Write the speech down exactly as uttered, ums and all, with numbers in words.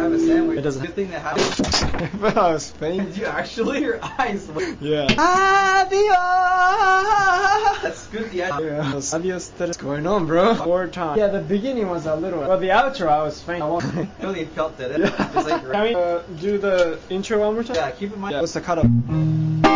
have a sandwich. It doesn't. Good thing that happened. But I was faint. Did you actually? Your eyes. Yeah. Adios. That's good. Yeah. Yeah. Adios. What's going on, bro? Four times. Yeah, the beginning was a little. Well, the outro I was faint. I really felt it. Yeah. It's like. Can we uh, do the intro one more time? Yeah. Keep in mind. Yeah. What's the cutoff?